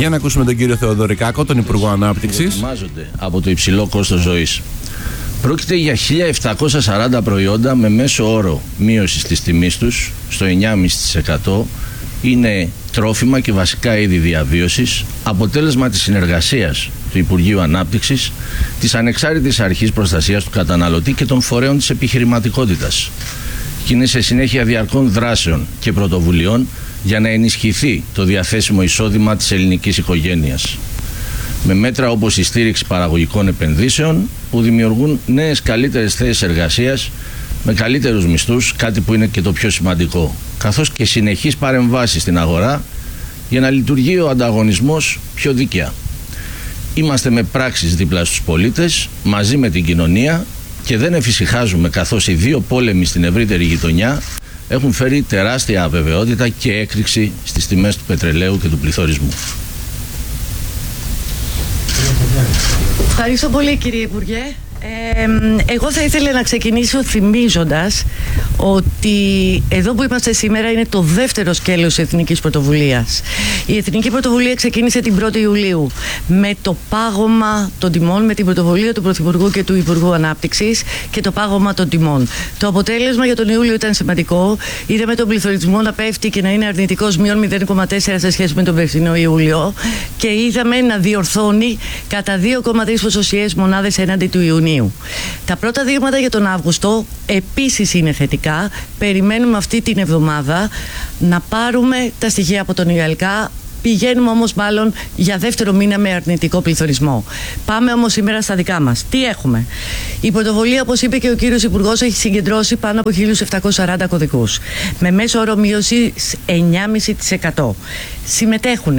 Για να ακούσουμε τον κύριο Θεοδωρικάκο, τον Υπουργό Ανάπτυξης. Ετοιμάζονται από το υψηλό κόστος ζωής. Πρόκειται για 1.740 προϊόντα με μέσο όρο μείωσης της τιμής τους στο 9,5%. Είναι τρόφιμα και βασικά είδη διαβίωσης, αποτέλεσμα της συνεργασίας του Υπουργείου Ανάπτυξης, της Ανεξάρτητης Αρχής Προστασίας του Καταναλωτή και των φορέων της επιχειρηματικότητας. Και είναι σε συνέχεια διαρκών δράσεων και πρωτοβουλειών για να ενισχυθεί το διαθέσιμο εισόδημα της ελληνικής οικογένειας. Με μέτρα όπως η στήριξη παραγωγικών επενδύσεων που δημιουργούν νέες καλύτερες θέσεις εργασίας με καλύτερους μισθούς, κάτι που είναι και το πιο σημαντικό, καθώς και συνεχείς παρεμβάσεις στην αγορά για να λειτουργεί ο ανταγωνισμός πιο δίκαια. Είμαστε με πράξεις δίπλα στους πολίτες, μαζί με την κοινωνία και δεν εφησυχάζουμε, καθώς οι δύο πόλεμοι στην ευρύτερη γειτονιά έχουν φέρει τεράστια αβεβαιότητα και έκρηξη στις τιμές του πετρελαίου και του πληθωρισμού. Ευχαριστώ πολύ, κύριε Υπουργέ. Εγώ θα ήθελα να ξεκινήσω θυμίζοντας ότι εδώ που είμαστε σήμερα είναι το δεύτερο σκέλος της Εθνικής Πρωτοβουλίας. Η Εθνική Πρωτοβουλία ξεκίνησε την 1η Ιουλίου με το πάγωμα των τιμών, με την πρωτοβουλία του Πρωθυπουργού και του Υπουργού Ανάπτυξης και το πάγωμα των τιμών. Το αποτέλεσμα για τον Ιούλιο ήταν σημαντικό. Είδαμε τον πληθωρισμό να πέφτει και να είναι αρνητικός μείον 0,4 σε σχέση με τον περσινό Ιούλιο και είδαμε να διορθώνει κατά 2,3 ποσοστιαίες μονάδες έναντι του Ιουνίου. Τα πρώτα δείγματα για τον Αύγουστο επίσης είναι θετικά. Περιμένουμε αυτή την εβδομάδα να πάρουμε τα στοιχεία από τον ΙΑΛΚΑ. Πηγαίνουμε όμως μάλλον για δεύτερο μήνα με αρνητικό πληθωρισμό. Πάμε όμως σήμερα στα δικά μας. Τι έχουμε? Η πρωτοβουλία, όπως είπε και ο κύριος Υπουργός, έχει συγκεντρώσει πάνω από 1.740 κωδικούς με μέσο όρο μείωση 9,5%. Συμμετέχουν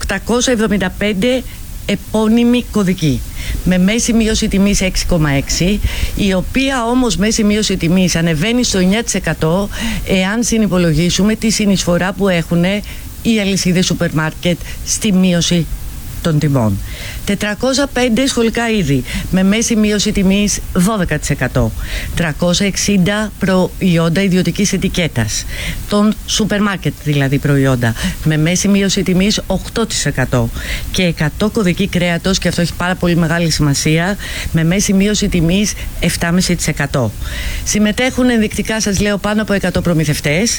875 επώνυμη κωδική με μέση μείωση τιμής 6,6, η οποία όμως μέση μείωση τιμής ανεβαίνει στο 9% εάν συνυπολογίσουμε τη συνεισφορά που έχουν οι αλυσίδες σούπερ μάρκετ στη μείωση των τιμών. 405 σχολικά είδη με μέση μείωση τιμής 12%. 360 προϊόντα ιδιωτικής ετικέτας, των σούπερ μάρκετ δηλαδή προϊόντα, με μέση μείωση τιμής 8%. Και 100 κωδικοί κρέατος, και αυτό έχει πάρα πολύ μεγάλη σημασία, με μέση μείωση τιμής 7,5%. Συμμετέχουν ενδεικτικά, σας λέω, πάνω από 100 προμηθευτές,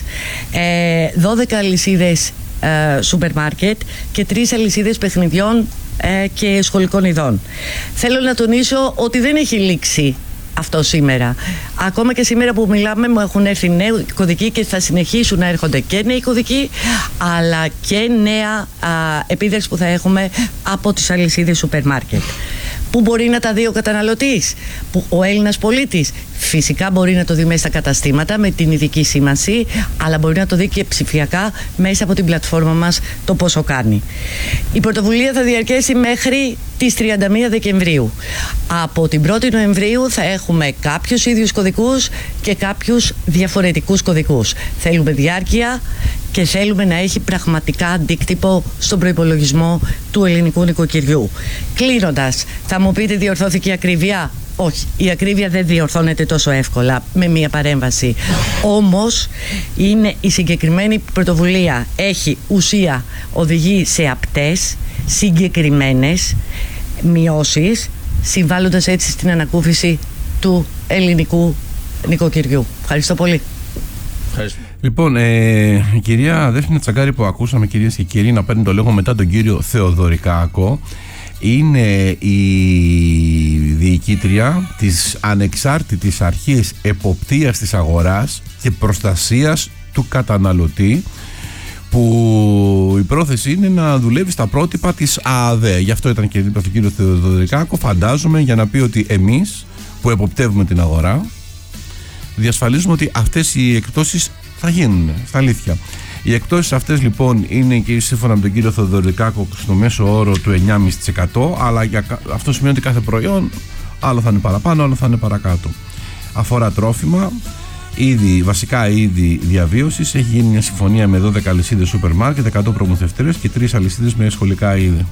12 αλυσίδες σούπερ μάρκετ και 3 αλυσίδες παιχνιδιών και σχολικών ειδών. Θέλω να τονίσω ότι δεν έχει λήξει αυτό σήμερα. Ακόμα και σήμερα που μιλάμε μου έχουν έρθει νέοι κωδικοί και θα συνεχίσουν να έρχονται και νέοι κωδικοί, αλλά και νέα επίδραση που θα έχουμε από τις αλυσίδες σούπερ μάρκετ. Πού μπορεί να τα δει ο καταναλωτής, ο Έλληνας πολίτης? Φυσικά μπορεί να το δει μέσα στα καταστήματα με την ειδική σήμανση, αλλά μπορεί να το δει και ψηφιακά μέσα από την πλατφόρμα μας το πόσο κάνει. Η πρωτοβουλία θα διαρκέσει μέχρι τις 31 Δεκεμβρίου. Από την 1η Νοεμβρίου θα έχουμε κάποιους ίδιους κωδικούς και κάποιους διαφορετικούς κωδικούς. Θέλουμε διάρκεια και θέλουμε να έχει πραγματικά αντίκτυπο στον προϋπολογισμό του ελληνικού νοικοκυριού. Κλείνοντας, θα μου πείτε, διορθώθηκε η ακρίβεια? Όχι, η ακρίβεια δεν διορθώνεται τόσο εύκολα με μία παρέμβαση. Όμως είναι η συγκεκριμένη πρωτοβουλία, έχει ουσία, οδηγεί σε απτές, συγκεκριμένες μειώσεις, συμβάλλοντας έτσι στην ανακούφιση του ελληνικού νοικοκυριού. Ευχαριστώ πολύ. Ευχαριστώ. Λοιπόν, η κυρία Δέφνη Τσαγκάρη που ακούσαμε, κυρίες και κύριοι, να παίρνει το λόγο μετά τον κύριο Θεοδωρικάκο, είναι η διοικήτρια της Ανεξάρτητης Αρχής Εποπτείας της Αγοράς και Προστασίας του Καταναλωτή, που η πρόθεση είναι να δουλεύει στα πρότυπα της ΑΑΔΕ. Γι' αυτό ήταν και δίπλα στον κύριο Θεοδωρικάκο, φαντάζομαι, για να πει ότι εμείς που εποπτεύουμε την αγορά διασφαλίζουμε ότι αυτές οι εκπτώσεις θα γίνουν στα αλήθεια. Οι εκπτώσεις αυτές λοιπόν είναι και σύμφωνα με τον κύριο Θεοδωρικάκο στο μέσο όρο του 9,5%, αλλά για αυτό σημαίνει ότι κάθε προϊόν άλλο θα είναι παραπάνω, άλλο θα είναι παρακάτω. Αφορά τρόφιμα, βασικά είδη διαβίωσης. Έχει γίνει μια συμφωνία με 12 αλυσίδες σούπερ μάρκετ, 100 προμηθευτές και 3 αλυσίδες με σχολικά είδη.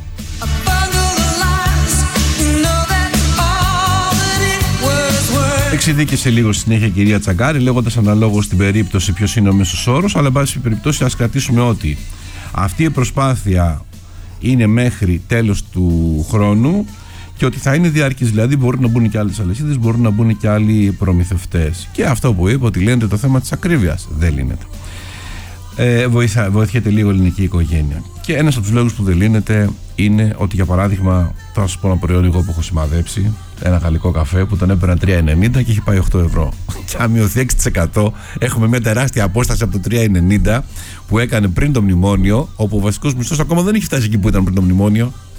Εξειδίκευσε λίγο στη συνέχεια η κυρία Τσαγκάρη, λέγοντας αναλόγως στην περίπτωση ποιος είναι ο μέσος όρος, αλλά εν πάση περιπτώσει ας κρατήσουμε ότι αυτή η προσπάθεια είναι μέχρι τέλος του χρόνου και ότι θα είναι διαρκής, δηλαδή μπορεί να μπουν και άλλες αλυσίδες, μπορούν να μπουν και άλλοι προμηθευτές. Και αυτό που είπα, ότι λύνεται το θέμα της ακρίβειας, δεν λύνεται. Βοηθιέται λίγο η ελληνική οικογένεια. Και ένας από τους λόγους που δεν λύνεται είναι ότι, για παράδειγμα, θα σας πω ένα προϊόν εγώ που έχω σημαδέψει, ένα γαλλικό καφέ που τον έπαιρνα 3,90 και έχει πάει 8 ευρώ. Και αν μειωθεί 6%, έχουμε μια τεράστια απόσταση από το 3,90 που έκανε πριν το μνημόνιο, όπου ο βασικός μισθός ακόμα δεν έχει φτάσει εκεί που ήταν πριν το μνημόνιο.